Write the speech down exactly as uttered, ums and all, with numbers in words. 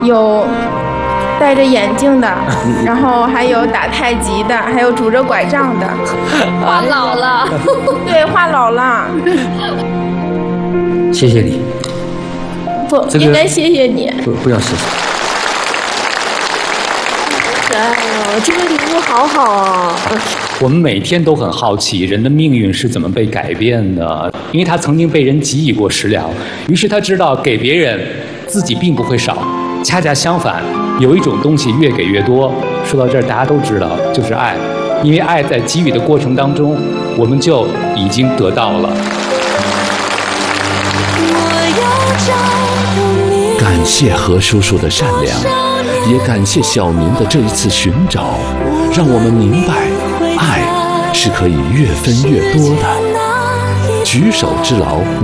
有戴着眼镜的，然后还有打太极的，还有拄着拐杖的。 画老了， 对，画老了。 谢谢你。 不，这个、应该谢谢你。 不，不要谢谢。 可爱哦，这个礼物好好啊！ 我们每天都很好奇人的命运是怎么被改变的，因为他曾经被人给予过食粮，于是他知道给别人，自己并不会少。恰恰相反，有一种东西越给越多。说到这儿，大家都知道，就是爱，因为爱在给予的过程当中，我们就已经得到了。 感谢何叔叔的善良，也感谢小明的这一次寻找，让我们明白，爱是可以越分越多的。举手之劳。